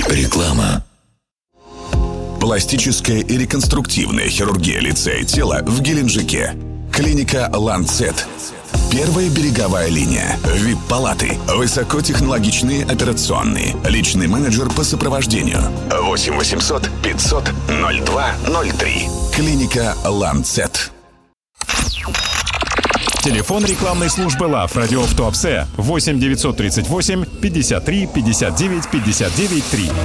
Реклама. Пластическая и реконструктивная хирургия лица и тела в Геленджике. Клиника «Ланцет». Первая береговая линия. ВИП-палаты. Высокотехнологичные операционные. Личный менеджер по сопровождению. 8 800 500 0203. Клиника «Ланцет». Телефон рекламной службы ЛАВ «Радио в Туапсе» 8 938 53 59 59 3.